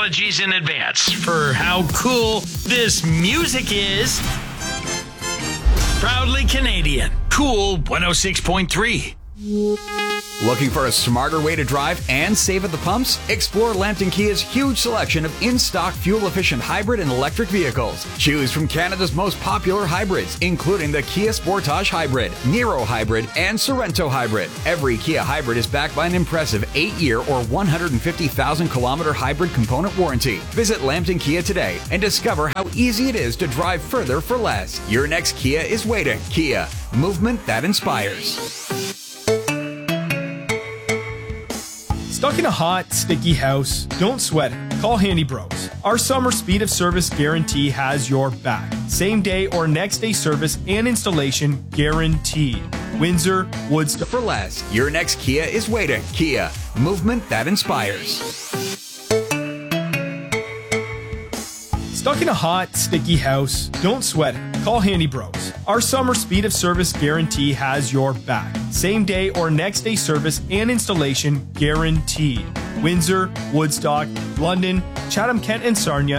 apologies in advance for how cool this music is. Proudly Canadian. Cool 106.3. Looking for a smarter way to drive and save at the pumps? Explore Lambton Kia's huge selection of in-stock fuel-efficient hybrid and electric vehicles. Choose from Canada's most popular hybrids, including the Kia Sportage Hybrid, Niro Hybrid, and Sorento Hybrid. Every Kia hybrid is backed by an impressive 8-year or 150,000-kilometer hybrid component warranty. Visit Lambton Kia today and discover how easy it is to drive further for less. Your next Kia is waiting. Kia, movement that inspires. Stuck in a hot, sticky house? Don't sweat it. Call Handy Bros. Our summer speed of service guarantee has your back. Same day or next day service and installation guaranteed. Windsor, Woodstock. For less, your next Kia is waiting. Kia, movement that inspires. Stuck in a hot, sticky house? Don't sweat it. Call Handy Bros. Our summer speed of service guarantee has your back. Same day or next day service and installation guaranteed. Windsor, Woodstock, London, Chatham, Kent, and Sarnia.